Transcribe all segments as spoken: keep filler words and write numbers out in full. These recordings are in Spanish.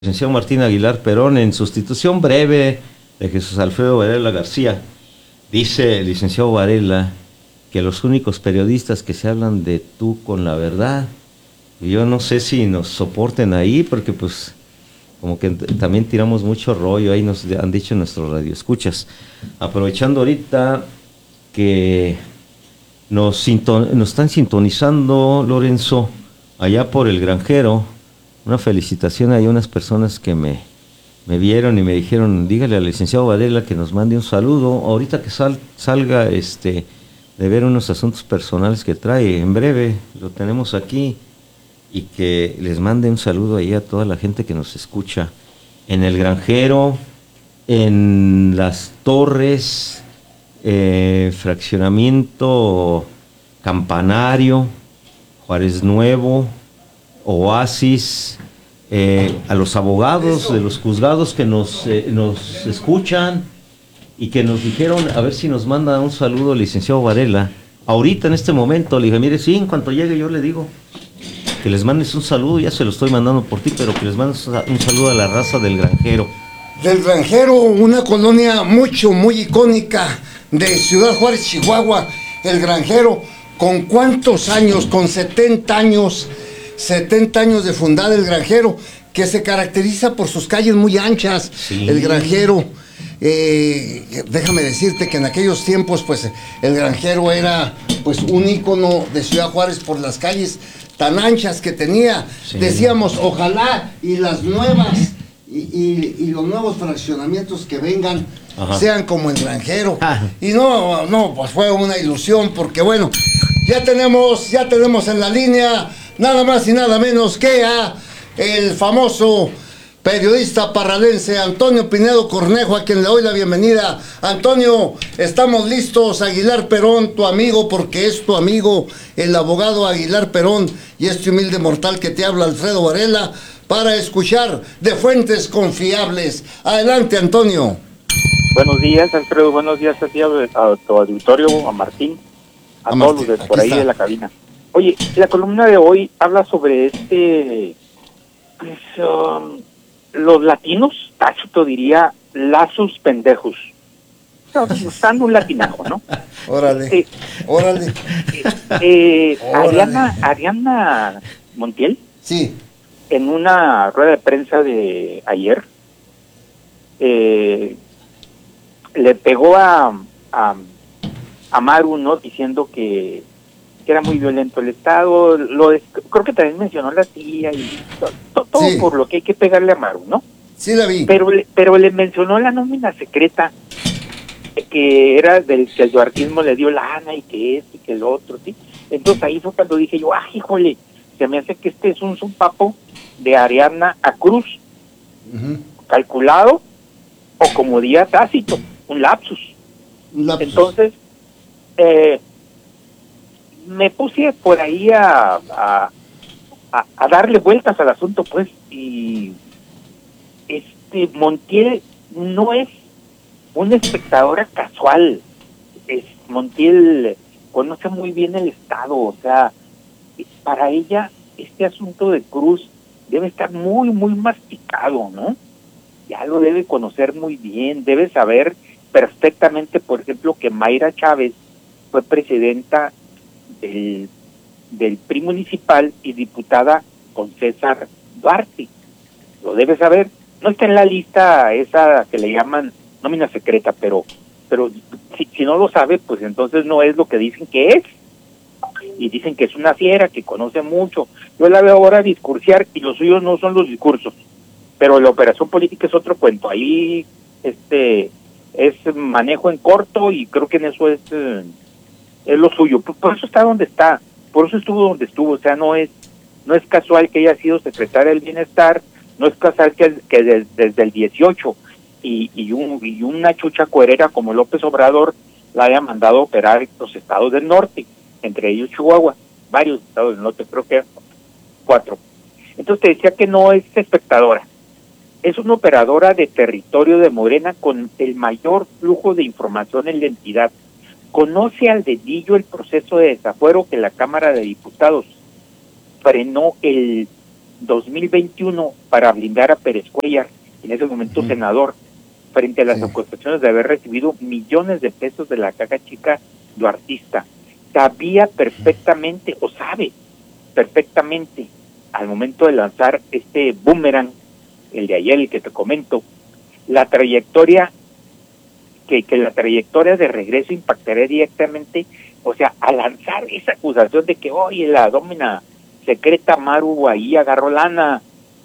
Licenciado Martín Aguilar Perón, en sustitución breve de Jesús Alfredo Varela García. Dice el licenciado Varela que los únicos periodistas que se hablan de tú con la verdad, y yo no sé si nos soporten ahí, porque pues como que también tiramos mucho rollo, ahí nos han dicho nuestros radioescuchas. Aprovechando ahorita que nos, nos están sintonizando, Lorenzo, allá por El Granjero. Una felicitación, hay unas personas que me, me vieron y me dijeron, dígale al licenciado Varela que nos mande un saludo, ahorita que sal, salga este de ver unos asuntos personales que trae, en breve lo tenemos aquí, y que les mande un saludo ahí a toda la gente que nos escucha en El Granjero, en Las Torres, eh, Fraccionamiento Campanario, Juárez Nuevo, Oasis, eh, a los abogados de los juzgados que nos, eh, nos escuchan y que nos dijeron a ver si nos manda un saludo el licenciado Varela. Ahorita en este momento le dije, mire, sí, en cuanto llegue yo le digo que les mandes un saludo, ya se lo estoy mandando por ti, pero que les mandes un saludo a la raza del Granjero. Del Granjero, una colonia mucho, muy icónica de Ciudad Juárez, Chihuahua. El Granjero, ¿con cuántos años? Con setenta años. setenta años de fundar El Granjero, que se caracteriza por sus calles muy anchas. Sí. El Granjero, eh, déjame decirte que en aquellos tiempos, pues, El Granjero era, pues, un ícono de Ciudad Juárez por las calles tan anchas que tenía. Sí. Decíamos, ojalá y las nuevas y, y, y los nuevos fraccionamientos que vengan, ajá, sean como El Granjero. Ajá. Y no, no, pues fue una ilusión, porque bueno, ya tenemos, ya tenemos en la línea nada más y nada menos que a el famoso periodista parralense Antonio Pinedo Cornejo, a quien le doy la bienvenida. Antonio, estamos listos. Aguilar Perón, tu amigo, porque es tu amigo, el abogado Aguilar Perón, y este humilde mortal que te habla, Alfredo Varela, para escuchar de fuentes confiables. Adelante, Antonio. Buenos días, Alfredo. Buenos días a ti, a tu auditorio, a Martín, a, a todos Martín, los de por ahí está. De la cabina. Oye, la columna de hoy habla sobre este, pues, um, los latinos, Tácito diría, lazos pendejos. Usando un latinajo, ¿no? Órale, este, órale. Eh, eh, órale. Ariana, Ariana Montiel, sí, en una rueda de prensa de ayer, eh, le pegó a, a, a Maru, ¿no? Diciendo que que era muy violento el Estado, lo de, creo que también mencionó la tía y to, to, todo sí, por lo que hay que pegarle a Maru, ¿no? Sí, la vi. Pero, pero le mencionó la nómina secreta, que era del que el duartismo le dio lana y que esto y que el otro, ¿sí? Entonces ahí fue cuando dije yo, ah, híjole, se me hace que este es un zumpapo de Ariadna a Cruz, uh-huh, calculado, o como diría Tácito, un lapsus. Un lapsus. Entonces, eh, me puse por ahí a, a, a, a darle vueltas al asunto, pues, y este Montiel no es una espectadora casual. Es, Montiel conoce muy bien el Estado, o sea, para ella este asunto de Cruz debe estar muy, muy masticado, ¿no? Ya lo debe conocer muy bien, debe saber perfectamente, por ejemplo, que Mayra Chávez fue presidenta Del, del P R I municipal y diputada con César Duarte. Lo debe saber. No está en la lista esa que le llaman nómina secreta, pero pero si, si no lo sabe, pues entonces no es lo que dicen que es. Y dicen que es una fiera, que conoce mucho. Yo la veo ahora discursiar y los suyos no son los discursos. Pero la operación política es otro cuento. Ahí este es manejo en corto y creo que en eso es... Eh, es lo suyo, por, por eso está donde está, por eso estuvo donde estuvo, o sea, no es no es casual que haya sido secretaria del Bienestar, no es casual que, que de, desde el dieciocho y, y, un, y una chucha cuerera como López Obrador la haya mandado a operar en los estados del norte, entre ellos Chihuahua, varios estados del norte, creo que cuatro. Entonces te decía que no es espectadora, es una operadora de territorio de Morena con el mayor flujo de información en la entidad. Conoce al dedillo el proceso de desafuero que la Cámara de Diputados frenó el dos mil veintiuno para blindar a Pérez Cuéllar, en ese momento uh-huh. senador, frente a las sí. acusaciones de haber recibido millones de pesos de la caja chica duartista. Sabía perfectamente, o sabe perfectamente, al momento de lanzar este boomerang, el de ayer, el que te comento, la trayectoria, que, que la trayectoria de regreso impactaría directamente, o sea, al lanzar esa acusación de que, oye, la domina secreta Maru ahí agarró lana,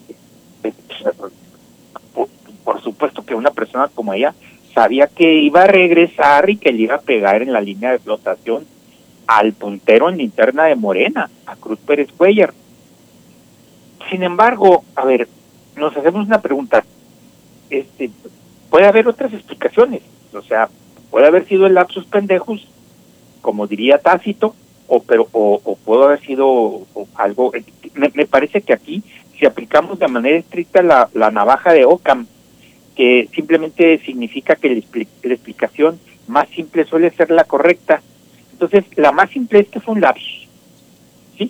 por, por supuesto que una persona como ella sabía que iba a regresar y que le iba a pegar en la línea de flotación al puntero en linterna de Morena, a Cruz Pérez Cuéllar. Sin embargo, a ver, nos hacemos una pregunta. Este, puede haber otras explicaciones, o sea, puede haber sido el lapsus pendejus, como diría Tácito, o pero o, o puede haber sido o algo. Me, me parece que aquí, si aplicamos de manera estricta la, la navaja de Occam, que simplemente significa que la, expli la explicación más simple suele ser la correcta, entonces la más simple es que fue un lapsus, ¿sí?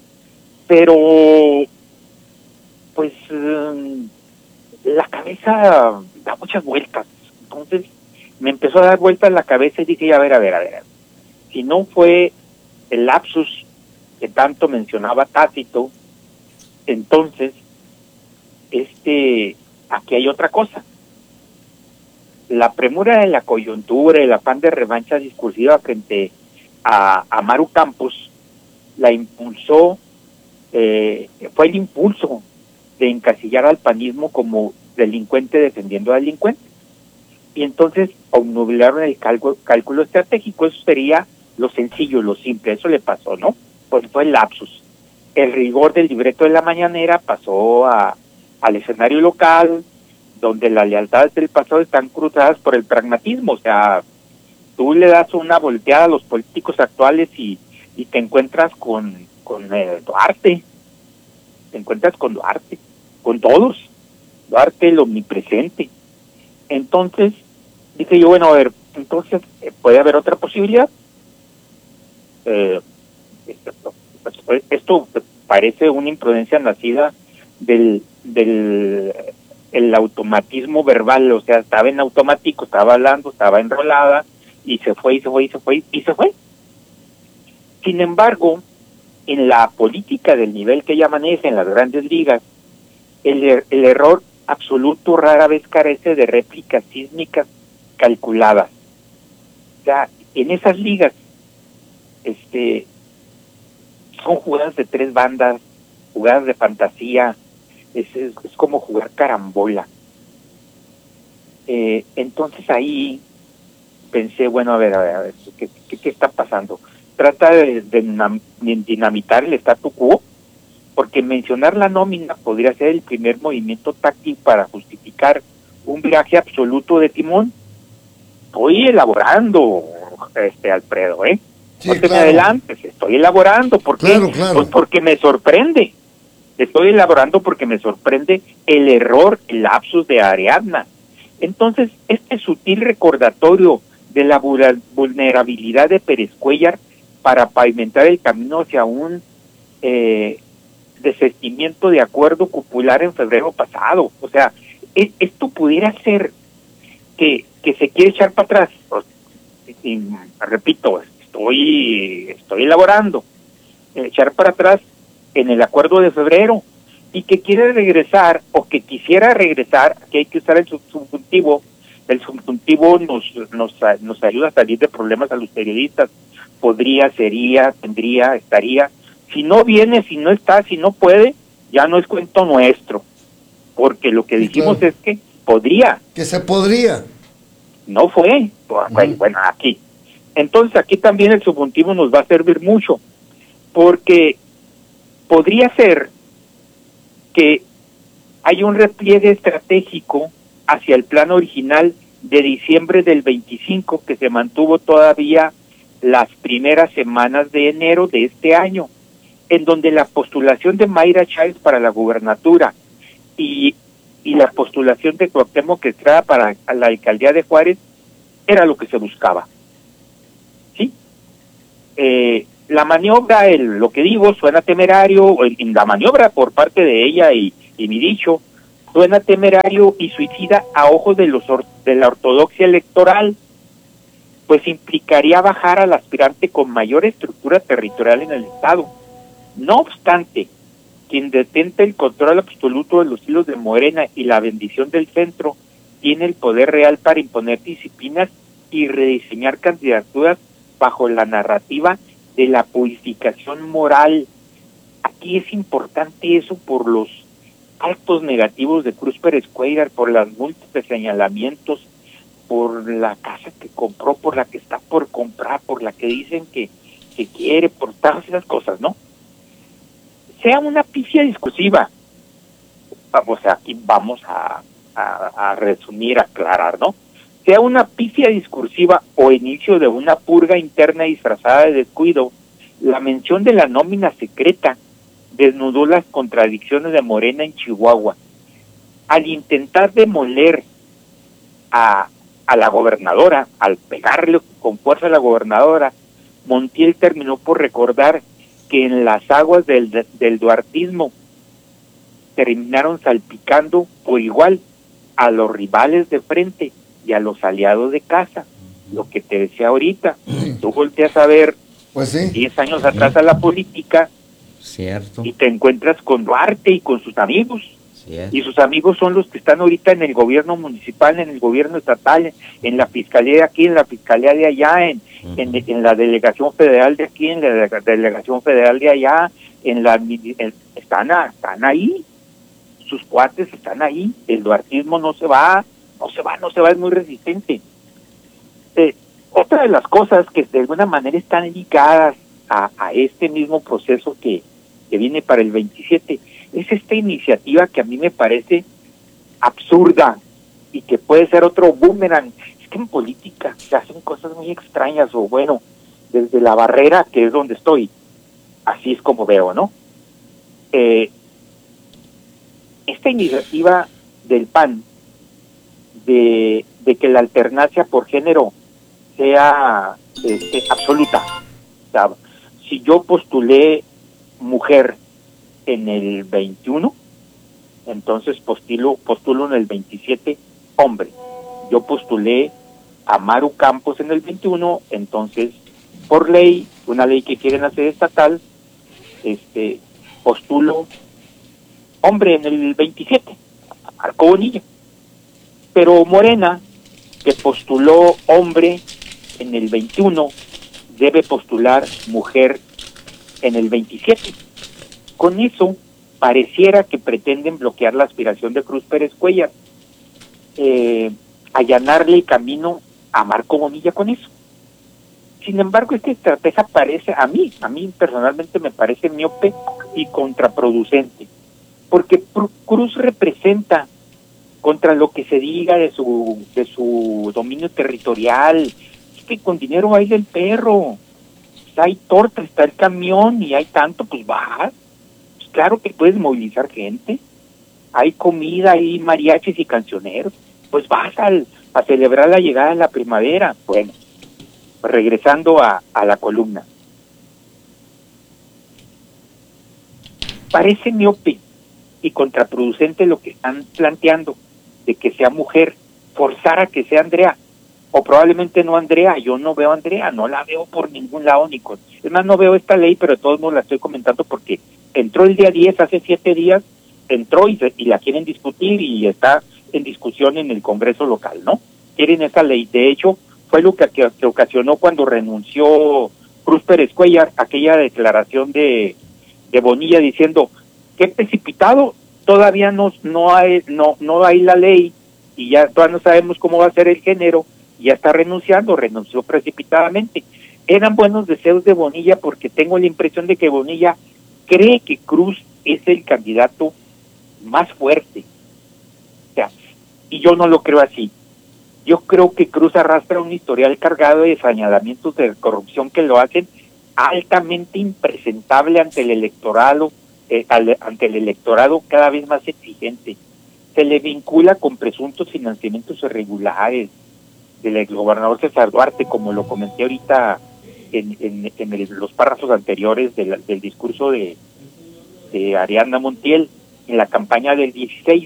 Pero pues um, la cabeza da muchas vueltas, entonces me empezó a dar vueltas la cabeza y dije, a ver, a ver, a ver, si no fue el lapsus que tanto mencionaba Tácito, entonces, este, aquí hay otra cosa. La premura de la coyuntura, el afán de revancha discursiva frente a, a Maru Campos, la impulsó, eh, fue el impulso de encasillar al panismo como delincuente defendiendo a delincuente. Y entonces obnubilaron el cálculo, cálculo estratégico. Eso sería lo sencillo, lo simple. Eso le pasó, ¿no? Pues fue el lapsus. El rigor del libreto de la mañanera pasó a, al escenario local, donde las lealtades del pasado están cruzadas por el pragmatismo. O sea, tú le das una volteada a los políticos actuales y, y te encuentras con, con eh, Duarte. Te encuentras con Duarte, con todos. Duarte, el omnipresente. Entonces, dije yo, bueno, a ver, entonces, ¿puede haber otra posibilidad? Eh, esto, esto parece una imprudencia nacida del, del el automatismo verbal, o sea, estaba en automático, estaba hablando, estaba enrolada, y se fue, y se fue, y se fue, y se fue. Sin embargo, en la política del nivel que ella maneja en las grandes ligas, el, el error absoluto rara vez carece de réplicas sísmicas calculadas. O sea, en esas ligas, este, son jugadas de tres bandas, jugadas de fantasía, es, es, es como jugar carambola. Eh, entonces ahí pensé, bueno, a ver, a ver, a ver, ¿qué, qué, qué está pasando? Trata de, de, de dinamitar el statu quo, porque mencionar la nómina podría ser el primer movimiento táctico para justificar un viraje absoluto de timón. Estoy elaborando, este Alfredo, ¿eh? Sí, no te claro. me adelantes, estoy elaborando, ¿por qué? Claro, claro. Pues porque me sorprende, estoy elaborando porque me sorprende el error, el lapsus de Ariadna. Entonces, este sutil recordatorio de la vulnerabilidad de Pérez Cuéllar para pavimentar el camino hacia un eh, desistimiento de acuerdo cupular en febrero pasado. O sea, es, esto pudiera ser que, que se quiere echar para atrás. Y, y, repito, estoy, estoy elaborando, echar para atrás en el acuerdo de febrero, y que quiere regresar, o que quisiera regresar, que hay que usar el subjuntivo. El subjuntivo nos, nos, nos ayuda a salir de problemas a los periodistas. Podría, sería, tendría, estaría. Si no viene, si no está, si no puede, ya no es cuento nuestro. Porque lo que dijimos claro. es que podría. Que se podría. No fue. Bueno, bueno, aquí. Entonces aquí también el subjuntivo nos va a servir mucho. Porque podría ser que hay un repliegue estratégico hacia el plan original de diciembre del veinticinco que se mantuvo todavía las primeras semanas de enero de este año, en donde la postulación de Mayra Chávez para la gubernatura y, y la postulación de Cuauhtémoc Estrada para la alcaldía de Juárez era lo que se buscaba. ¿Sí? Eh, la maniobra, el, lo que digo, suena temerario, el, la maniobra por parte de ella y, y mi dicho, suena temerario y suicida a ojos de, los or, de la ortodoxia electoral, pues implicaría bajar al aspirante con mayor estructura territorial en el Estado. No obstante, quien detenta el control absoluto de los hilos de Morena y la bendición del centro, tiene el poder real para imponer disciplinas y rediseñar candidaturas bajo la narrativa de la purificación moral. Aquí es importante eso por los actos negativos de Cruz Pérez Cuéllar, por las múltiples señalamientos, por la casa que compró, por la que está por comprar, por la que dicen que, que quiere, por todas esas cosas, ¿no? Sea una pifia discursiva, o sea, aquí vamos a, a, a resumir, a aclarar, ¿no? Sea una pifia discursiva o inicio de una purga interna disfrazada de descuido, la mención de la nómina secreta desnudó las contradicciones de Morena en Chihuahua. Al intentar demoler a, a la gobernadora, al pegarle con fuerza a la gobernadora, Montiel terminó por recordar que en las aguas del, del duartismo terminaron salpicando por igual a los rivales de frente y a los aliados de casa. Lo que te decía ahorita, tú volteas a ver pues sí. diez años atrás a la política, cierto, y te encuentras con Duarte y con sus amigos, cierto. Y sus amigos son los que están ahorita en el gobierno municipal, en el gobierno estatal, en la fiscalía de aquí, en la fiscalía de allá, en, uh-huh. en, en la delegación federal de aquí, en la delegación federal de allá, en la en, están, a, están ahí, sus cuates están ahí, el duartismo no se va, no se va, no se va, es muy resistente. Eh, otra de las cosas que de alguna manera están ligadas a, a este mismo proceso que, que viene para el veintisiete, es esta iniciativa que a mí me parece absurda y que puede ser otro boomerang. Es que en política se hacen cosas muy extrañas, o bueno, desde la barrera, que es donde estoy, así es como veo, ¿no? Eh, esta iniciativa del P A N de, de que la alternancia por género sea este, absoluta. O sea, si yo postulé mujer en el veintiuno, entonces postulo, postulo en el veintisiete hombre. Yo postulé a Maru Campos en el veintiuno, entonces por ley, una ley que quieren hacer estatal, este postulo hombre en el veintisiete, Arco Bonilla. Pero Morena, que postuló hombre en el veintiuno, debe postular mujer en el veintisiete. Con eso, pareciera que pretenden bloquear la aspiración de Cruz Pérez Cuéllar, eh, allanarle el camino a Marco Bonilla con eso. Sin embargo, esta estrategia parece, a mí, a mí personalmente me parece miope y contraproducente, porque Cruz representa, contra lo que se diga de su de su dominio territorial, es que con dinero baila el perro. Hay torta, está el camión y hay tanto, pues vas. Pues claro que puedes movilizar gente. Hay comida, hay mariachis y cancioneros. Pues vas al, a celebrar la llegada de la primavera. Bueno, regresando a, a la columna. Parece miope y contraproducente lo que están planteando, de que sea mujer, forzar a que sea Andrea, o probablemente no Andrea. Yo no veo a Andrea, no la veo por ningún lado, Nico. Es más, no veo esta ley, pero de todos modos la estoy comentando porque entró el día diez, hace siete días, entró y, y la quieren discutir y está en discusión en el Congreso local, ¿no? Quieren esa ley. De hecho, fue lo que, que, que ocasionó cuando renunció Cruz Pérez Cuéllar, aquella declaración de, de Bonilla diciendo, qué precipitado, todavía no, no, hay, no, no hay la ley y ya todavía no sabemos cómo va a ser el género, ya está renunciando, renunció precipitadamente. Eran buenos deseos de Bonilla porque tengo la impresión de que Bonilla cree que Cruz es el candidato más fuerte. O sea, y yo no lo creo así. Yo creo que Cruz arrastra un historial cargado de señalamientos de corrupción que lo hacen altamente impresentable ante el electorado, eh, al, ante el electorado cada vez más exigente. Se le vincula con presuntos financiamientos irregulares del exgobernador César Duarte, como lo comenté ahorita en, en, en el, los párrafos anteriores del, del discurso de, de Ariadna Montiel en la campaña del dieciséis.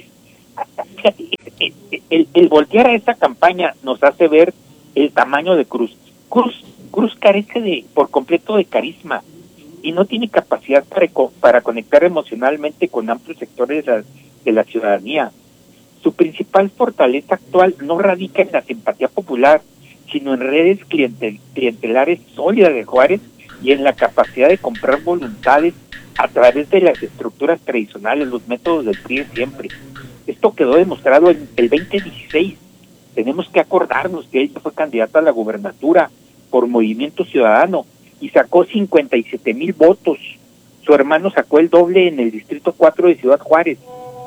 El, el, el voltear a esta campaña nos hace ver el tamaño de Cruz. Cruz, Cruz carece de por completo de carisma y no tiene capacidad para, para conectar emocionalmente con amplios sectores de la, de la ciudadanía. Su principal fortaleza actual no radica en la simpatía popular, sino en redes clientel, clientelares sólidas de Juárez y en la capacidad de comprar voluntades a través de las estructuras tradicionales, los métodos del P R I de siempre. Esto quedó demostrado en el veinte dieciséis. Tenemos que acordarnos que ella fue candidata a la gubernatura por Movimiento Ciudadano y sacó cincuenta y siete mil votos. Su hermano sacó el doble en el Distrito cuatro de Ciudad Juárez.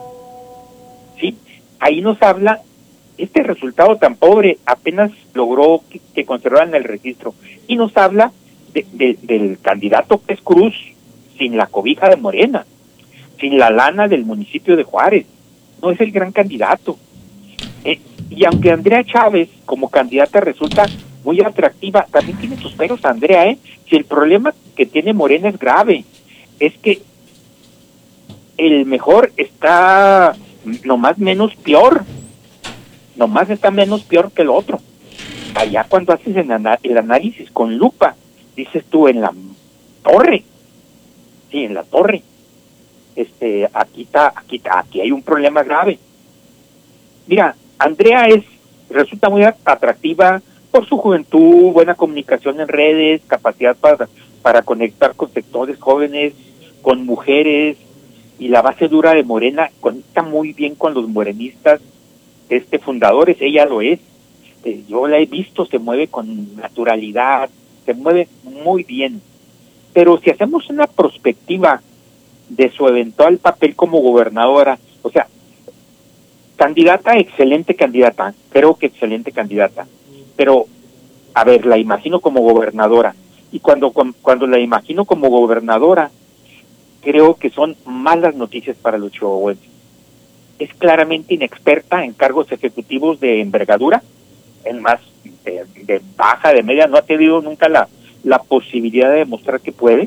¿Sí? Ahí nos habla, este resultado tan pobre apenas logró que, que conservaran el registro. Y nos habla de, de, del candidato que es Cruz, sin la cobija de Morena, sin la lana del municipio de Juárez. No es el gran candidato. Eh, y aunque Andrea Chávez como candidata resulta muy atractiva, también tiene sus peros Andrea, ¿eh? Si el problema que tiene Morena es grave, es que el mejor está nomás menos peor, nomás está menos peor que el otro. Allá cuando haces el, el análisis con lupa, dices tú en la torre, sí, en la torre, este, aquí está, aquí está, aquí hay un problema grave. Mira, Andrea es, resulta muy atractiva por su juventud, buena comunicación en redes, capacidad para, para conectar con sectores jóvenes, con mujeres, y la base dura de Morena conecta muy bien con los morenistas este fundadores, ella lo es. Eh, yo la he visto, se mueve con naturalidad, se mueve muy bien. Pero si hacemos una perspectiva de su eventual papel como gobernadora, o sea, candidata, excelente candidata, creo que excelente candidata, pero, a ver, la imagino como gobernadora, y cuando, cuando la imagino como gobernadora, creo que son malas noticias para los chihuahuenses. Es claramente inexperta en cargos ejecutivos de envergadura, en más de, de baja, de media, no ha tenido nunca la, la posibilidad de demostrar que puede,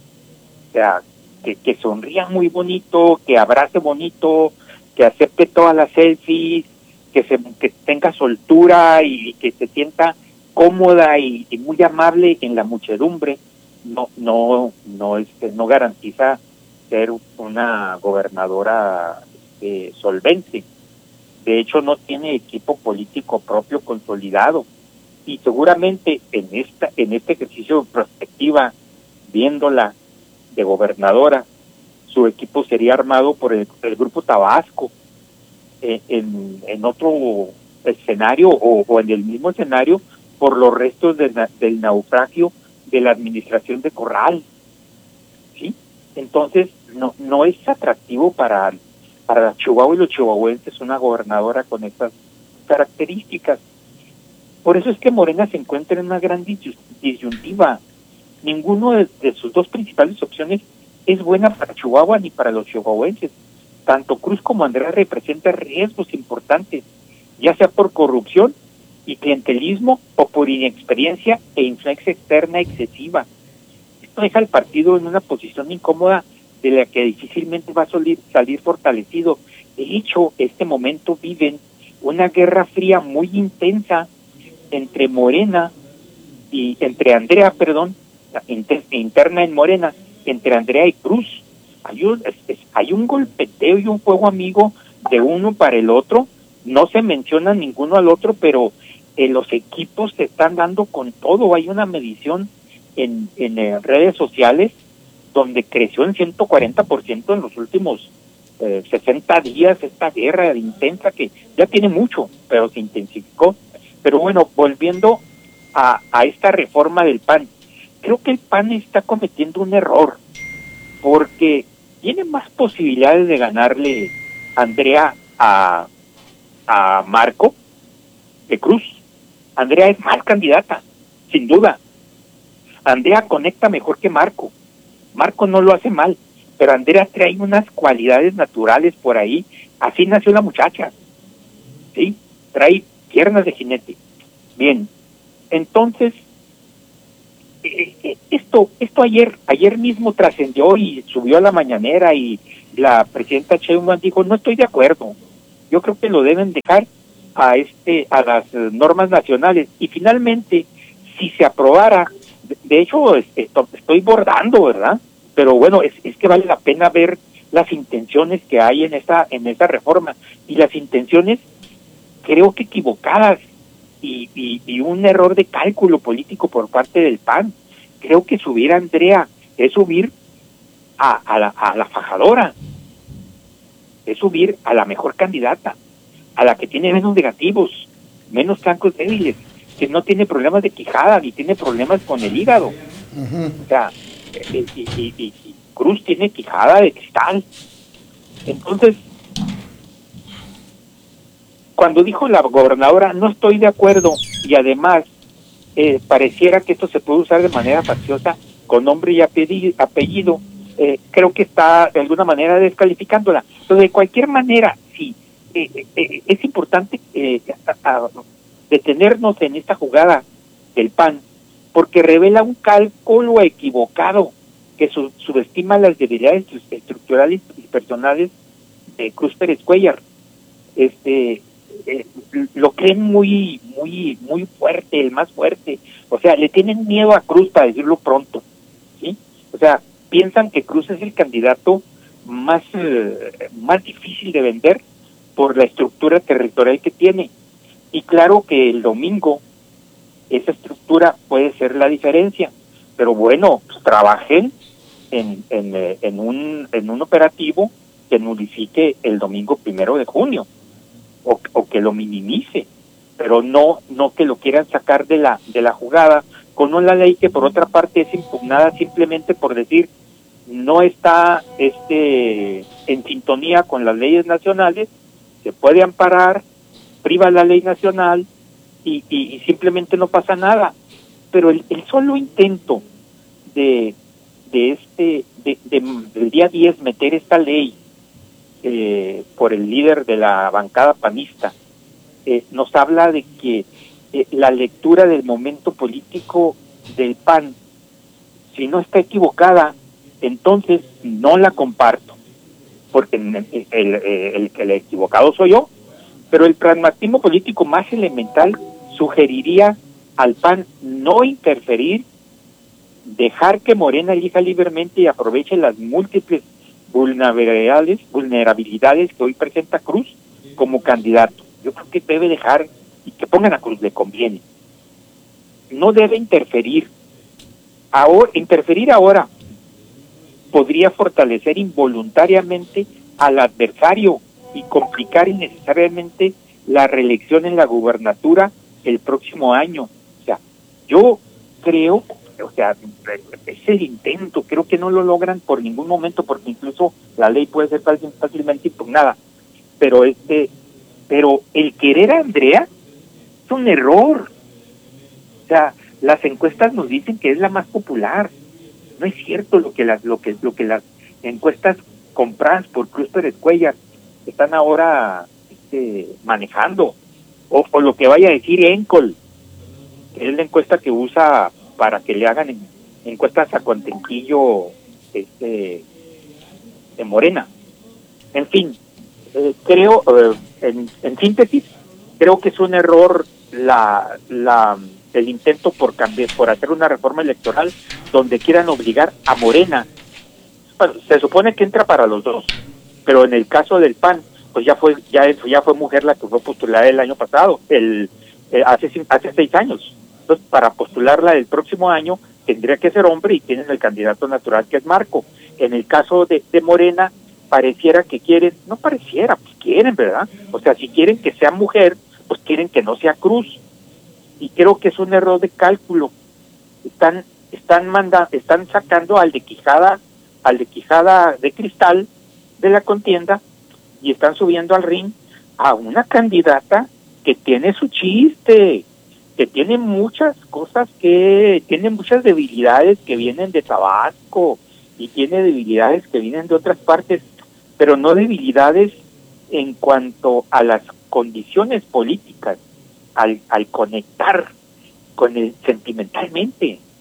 o sea, que, que sonría muy bonito, que abrace bonito, que acepte todas las selfies, que se que tenga soltura y que se sienta cómoda y, y muy amable en la muchedumbre, no no no este no garantiza ser una gobernadora eh, solvente. De hecho, no tiene equipo político propio consolidado y seguramente en esta en este ejercicio de perspectiva, viéndola de gobernadora, su equipo sería armado por el, el Grupo Tabasco, eh, en, en otro escenario o, o en el mismo escenario por los restos de, del naufragio de la administración de Corral, ¿sí? Entonces, no no es atractivo para, para Chihuahua y los chihuahuenses una gobernadora con estas características. Por eso es que Morena se encuentra en una gran disyuntiva. Ninguno de, de sus dos principales opciones es buena para Chihuahua ni para los chihuahuenses. Tanto Cruz como Andrea representan riesgos importantes, ya sea por corrupción y clientelismo o por inexperiencia e influencia externa excesiva. Esto deja al partido en una posición incómoda de la que difícilmente va a salir, salir fortalecido. De hecho, este momento viven una guerra fría muy intensa entre Morena y entre Andrea, perdón, inter, interna en Morena, entre Andrea y Cruz. Hay un, es, es, hay un golpeteo y un fuego amigo de uno para el otro. No se menciona ninguno al otro, pero eh, los equipos se están dando con todo. Hay una medición en, en eh, redes sociales donde creció en ciento cuarenta por ciento en los últimos eh, sesenta días esta guerra intensa que ya tiene mucho, pero se intensificó. Pero bueno, volviendo a, a esta reforma del P A N, creo que el P A N está cometiendo un error, porque tiene más posibilidades de ganarle Andrea a, a Marco de Cruz. Andrea es más candidata, sin duda. Andrea conecta mejor que Marco. Marco no lo hace mal, pero Andrea trae unas cualidades naturales por ahí. Así nació la muchacha, ¿sí? Trae piernas de jinete. Bien, entonces, eh, esto, esto ayer, ayer mismo trascendió y subió a la mañanera y la presidenta Sheinbaum dijo, no estoy de acuerdo. Yo creo que lo deben dejar a este, a las eh, normas nacionales. Y finalmente, si se aprobara, de, de hecho, este, estoy bordando, ¿verdad? Pero bueno, es, es que vale la pena ver las intenciones que hay en esa, en esa reforma. Y las intenciones, creo que equivocadas, y, y, y un error de cálculo político por parte del P A N. Creo que subir a Andrea es subir a, a, la, a la fajadora, es subir a la mejor candidata, a la que tiene menos negativos, menos flancos débiles, que no tiene problemas de quijada, ni tiene problemas con el hígado. Uh-huh. O sea, y, y, y, y Cruz tiene quijada de cristal. Entonces, cuando dijo la gobernadora, no estoy de acuerdo, y además eh, pareciera que esto se puede usar de manera facciosa, con nombre y apellido, eh, creo que está de alguna manera descalificándola. Pero de cualquier manera, sí, eh, eh, es importante eh, a, a detenernos en esta jugada del P A N, porque revela un cálculo equivocado que su, subestima las debilidades estructurales y personales de Cruz Pérez Cuéllar. Este, eh, lo creen muy, muy, muy fuerte, el más fuerte. O sea, le tienen miedo a Cruz, para decirlo pronto, ¿sí? O sea, piensan que Cruz es el candidato más, eh, más difícil de vender por la estructura territorial que tiene. Y claro que el domingo esa estructura puede ser la diferencia, pero bueno, pues trabajen en, en, en, un, en un operativo que nulifique el domingo primero de junio, o, o que lo minimice, pero no no que lo quieran sacar de la de la jugada con una ley que por otra parte es impugnada simplemente por decir no está este en sintonía con las leyes nacionales, se puede amparar, priva la ley nacional y, y, y simplemente no pasa nada. Pero el, el solo intento de de este de, de, del día diez meter esta ley eh, por el líder de la bancada panista eh, nos habla de que eh, la lectura del momento político del P A N, si no está equivocada, entonces no la comparto, porque el, el, el, el, el equivocado soy yo, pero el pragmatismo político más elemental sugeriría al P A N no interferir, dejar que Morena elija libremente y aproveche las múltiples vulnerabilidades, vulnerabilidades que hoy presenta Cruz como candidato. Yo creo que debe dejar y que pongan a Cruz, le conviene. No debe interferir. Ahora, interferir ahora podría fortalecer involuntariamente al adversario y complicar innecesariamente la reelección en la gubernatura el próximo año. O sea, yo creo, o sea, es el intento, creo que no lo logran por ningún momento, porque incluso la ley puede ser fácil, fácilmente impugnada, pero este, pero el querer a Andrea es un error. O sea, las encuestas nos dicen que es la más popular. No es cierto lo que las, lo que, lo que las encuestas compradas por Cruz Pérez Cuéllar están ahora este, manejando, o, o lo que vaya a decir Encol, que es la encuesta que usa para que le hagan en, encuestas a Contentillo este, de Morena. En fin, eh, creo, eh, en, en síntesis, creo que es un error la, la el intento por cambiar, por hacer una reforma electoral donde quieran obligar a Morena. Bueno, se supone que entra para los dos, pero en el caso del P A N, pues ya fue ya ya fue mujer la que fue postulada el año pasado, el eh, hace hace seis años. Entonces, para postularla el próximo año tendría que ser hombre y tienen el candidato natural que es Marco. En el caso de, de Morena, pareciera que quieren, no pareciera, pues quieren, ¿verdad? O sea, si quieren que sea mujer, pues quieren que no sea Cruz. Y creo que es un error de cálculo. Están están manda, están sacando al de Quijada, al de Quijada de cristal de la contienda y están subiendo al ring a una candidata que tiene su chiste, que tiene muchas cosas, que tiene muchas debilidades que vienen de Tabasco y tiene debilidades que vienen de otras partes, pero no debilidades en cuanto a las condiciones políticas, al, al conectar con el sentimentalmente.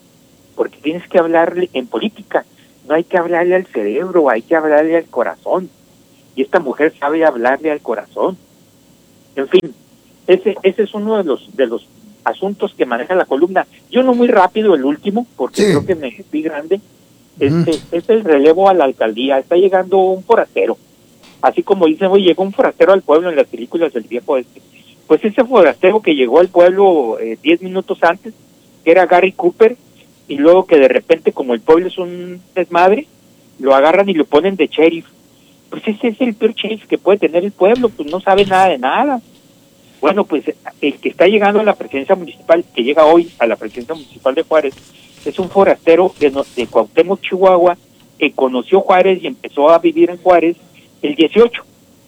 porque tienes que hablarle en política, no hay que hablarle al cerebro, hay que hablarle al corazón, y esta mujer sabe hablarle al corazón. En fin, ese ese es uno de los de los asuntos que maneja la columna. Yo no muy rápido el último, porque sí. creo que me fui grande. Este mm. es el relevo a la alcaldía. Está llegando un forastero, así como dicen, hoy llegó un forastero al pueblo en las películas del viejo este. Pues ese forastero que llegó al pueblo eh, diez minutos antes, que era Gary Cooper, y luego que de repente, como el pueblo es un desmadre, lo agarran y lo ponen de sheriff. Pues ese es el peor sheriff que puede tener el pueblo, pues no sabe nada de nada. Bueno, pues el que está llegando a la presidencia municipal, que llega hoy a la presidencia municipal de Juárez, es un forastero de, de Cuauhtémoc, Chihuahua, que conoció Juárez y empezó a vivir en Juárez el dieciocho,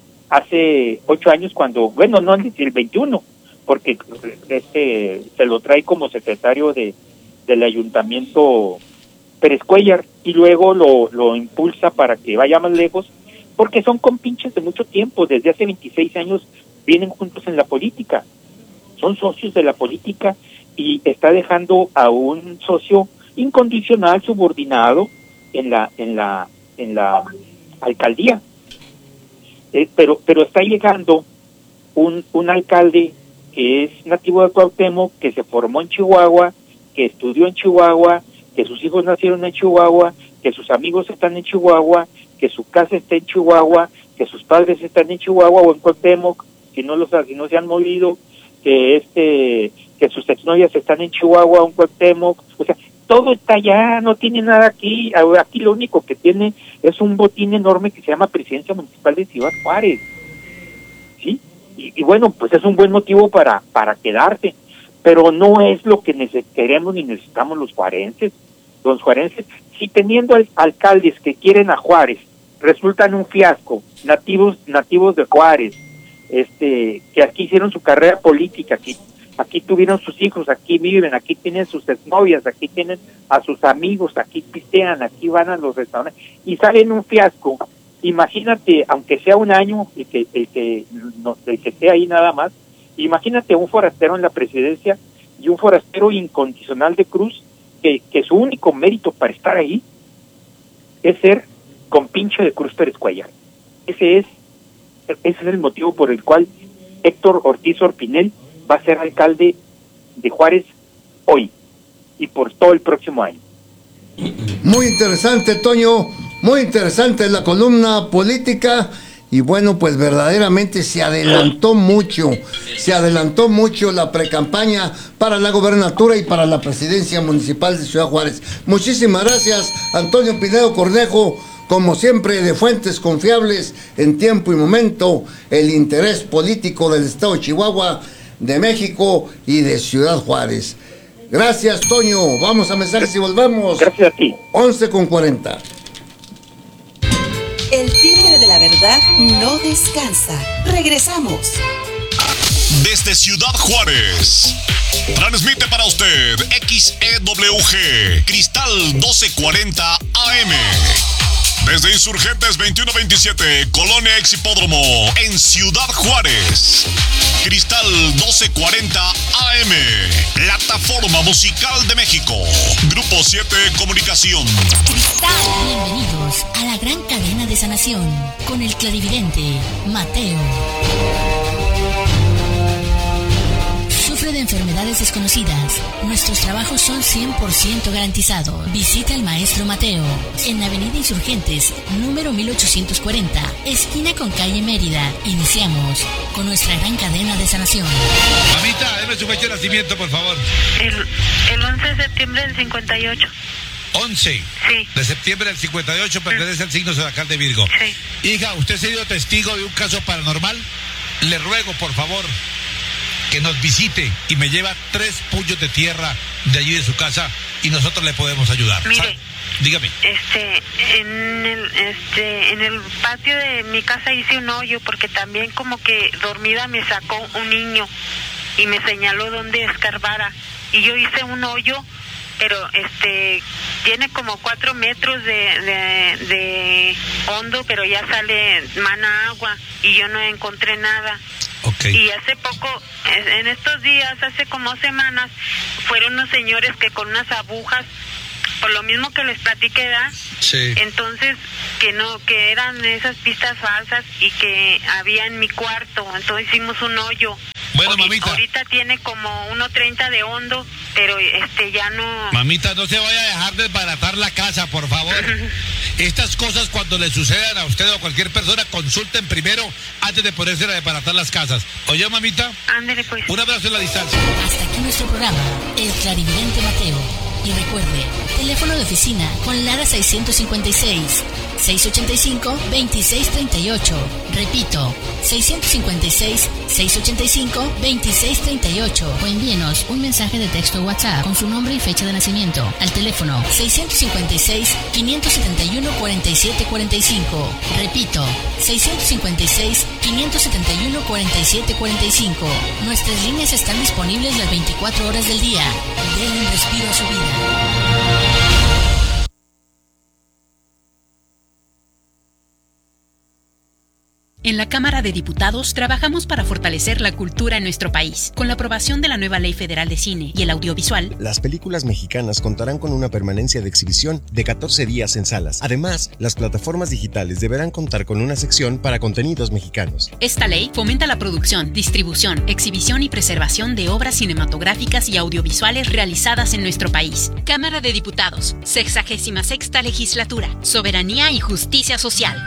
hace ocho años, cuando, bueno, no el veintiuno, porque este se lo trae como secretario de del ayuntamiento Pérez Cuellar, y luego lo, lo impulsa para que vaya más lejos, porque son compinches de mucho tiempo, desde hace veintiséis años vienen juntos en la política, son socios de la política, y está dejando a un socio incondicional, subordinado en la en la en la alcaldía. Eh, pero pero está llegando un un alcalde que es nativo de Cuauhtémoc, que se formó en Chihuahua, que estudió en Chihuahua, que sus hijos nacieron en Chihuahua, que sus amigos están en Chihuahua, que su casa está en Chihuahua, que sus padres están en Chihuahua o en Cuauhtémoc, si no los si no se han movido, que este que sus exnovias están en Chihuahua o en Cuauhtémoc, o sea, todo está allá, no tiene nada aquí. Aquí lo único que tiene es un botín enorme que se llama Presidencia Municipal de Ciudad Juárez, ¿sí? Y, y bueno, pues es un buen motivo para para quedarse, pero no es lo que neces- queremos ni necesitamos los juarenses. Los juarenses, si teniendo al- alcaldes que quieren a Juárez, resultan un fiasco, nativos nativos de Juárez, este que aquí hicieron su carrera política, aquí, aquí tuvieron sus hijos, aquí viven, aquí tienen sus exnovias, aquí tienen a sus amigos, aquí pistean, aquí van a los restaurantes, y salen un fiasco. Imagínate, aunque sea un año, el que, el que, no, el que esté ahí nada más, imagínate un forastero en la presidencia y un forastero incondicional de Cruz, que, que su único mérito para estar ahí es ser compinche de Cruz Pérez Cuellar. Ese es, ese es el motivo por el cual Héctor Ortiz Orpinel va a ser alcalde de Juárez hoy y por todo el próximo año. Muy interesante, Toño, muy interesante la columna política. Y bueno, pues verdaderamente se adelantó mucho, se adelantó mucho la precampaña para la gobernatura y para la presidencia municipal de Ciudad Juárez. Muchísimas gracias, Antonio Pinedo Cornejo, como siempre, de fuentes confiables en tiempo y momento, el interés político del estado de Chihuahua, de México y de Ciudad Juárez. Gracias, Toño. Vamos a mensajes y volvemos. Gracias a ti. once con cuarenta. El timbre de la verdad no descansa. Regresamos. Desde Ciudad Juárez, transmite para usted X E W G, Cristal doce cuarenta A M. Desde Insurgentes veintiuno veintisiete, Colonia Ex Hipódromo, en Ciudad Juárez. Cristal doce cuarenta A M, Plataforma Musical de México. Grupo siete Comunicación. Cristal. Bienvenidos a la gran cadena de sanación con el clarividente Mateo. Sufre de enfermedades desconocidas. Nuestros trabajos son cien por ciento garantizados. Visita al maestro Mateo en Avenida Insurgentes, número mil ochocientos cuarenta, esquina con calle Mérida. Iniciamos con nuestra gran cadena de sanación. Mamita, deme su fecha de nacimiento, por favor. El, el once de septiembre del cincuenta y ocho. once Sí. de septiembre del cincuenta y ocho, pertenece al signo zodiacal de Virgo. Sí. Hija, ¿usted ha sido testigo de un caso paranormal? Le ruego, por favor, que nos visite y me lleva tres puños de tierra de allí de su casa y nosotros le podemos ayudar. Mire, ¿sabe? Dígame. Este, en el, este, en el patio de mi casa hice un hoyo porque también como que dormida me sacó un niño y me señaló dónde escarbara y yo hice un hoyo, pero este tiene como cuatro metros de, de, de hondo, pero ya sale mana agua y yo no encontré nada. Okay. Y hace poco, en estos días, hace como semanas, fueron unos señores que con unas agujas por lo mismo que les platiqué, ¿verdad? Sí. Entonces, que no, que eran esas pistas falsas y que había en mi cuarto, entonces hicimos un hoyo. Bueno, Ahorita, mamita. Ahorita tiene como uno treinta de hondo, pero este ya no... Mamita, no se vaya a dejar desbaratar la casa, por favor. Estas cosas cuando le sucedan a usted o a cualquier persona, consulten primero antes de ponerse a desbaratar las casas. Oye, mamita. Ándele, pues. Un abrazo en la distancia. Hasta aquí nuestro programa, El Clarividente Mateo. Y recuerde, teléfono de oficina con Lara seiscientos cincuenta y seis, seiscientos ochenta y cinco, veintiséis treinta y ocho. Repito, seiscientos cincuenta y seis, seiscientos ochenta y cinco, veintiséis treinta y ocho. O envíenos un mensaje de texto o WhatsApp con su nombre y fecha de nacimiento al teléfono seiscientos cincuenta y seis, quinientos setenta y uno, cuarenta y siete cuarenta y cinco. Repito, seiscientos cincuenta y seis, quinientos setenta y uno, cuarenta y siete cuarenta y cinco. Nuestras líneas están disponibles las veinticuatro horas del día. Den un respiro a su vida. En la Cámara de Diputados trabajamos para fortalecer la cultura en nuestro país. Con la aprobación de la nueva Ley Federal de Cine y el Audiovisual, las películas mexicanas contarán con una permanencia de exhibición de catorce días en salas. Además, las plataformas digitales deberán contar con una sección para contenidos mexicanos. Esta ley fomenta la producción, distribución, exhibición y preservación de obras cinematográficas y audiovisuales realizadas en nuestro país. Cámara de Diputados, sexagésima sexta Legislatura, Soberanía y Justicia Social.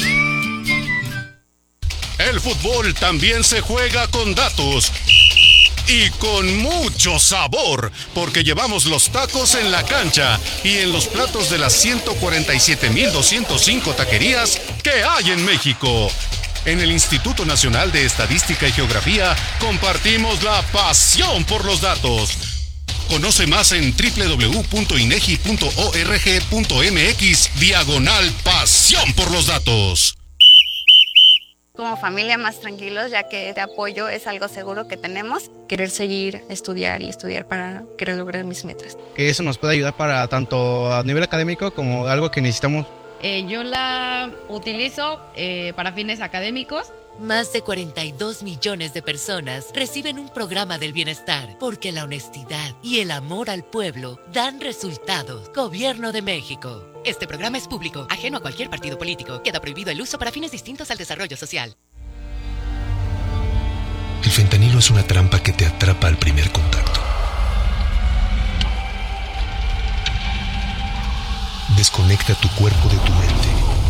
El fútbol también se juega con datos y con mucho sabor, porque llevamos los tacos en la cancha y en los platos de las ciento cuarenta y siete mil doscientos cinco taquerías que hay en México. En el Instituto Nacional de Estadística y Geografía compartimos la pasión por los datos. Conoce más en doble u doble u doble u punto inegi punto org punto mx diagonal pasión por los datos. Como familia más tranquilos, ya que este apoyo es algo seguro que tenemos. Querer seguir, estudiar y estudiar para querer lograr mis metas. Que eso nos puede ayudar para tanto a nivel académico como algo que necesitamos. Eh, yo la utilizo eh, para fines académicos. Más de cuarenta y dos millones de personas reciben un programa del bienestar porque la honestidad y el amor al pueblo dan resultados. Gobierno de México. Este programa es público, ajeno a cualquier partido político. Queda prohibido el uso para fines distintos al desarrollo social. El fentanilo es una trampa que te atrapa al primer contacto. Desconecta tu cuerpo de tu mente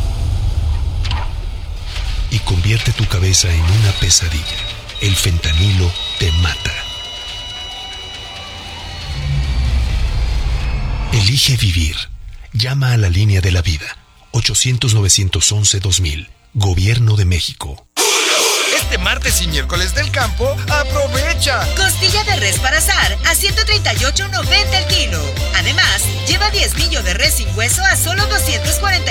y convierte tu cabeza en una pesadilla. El fentanilo te mata. Elige vivir. Llama a la línea de la vida. ochocientos, novecientos once, dos mil. Gobierno de México. Este martes y miércoles del campo, aprovecha. Costilla de res para asar a ciento treinta y ocho noventa el kilo. Además, lleva diez millo de res sin hueso a solo doscientos cuarenta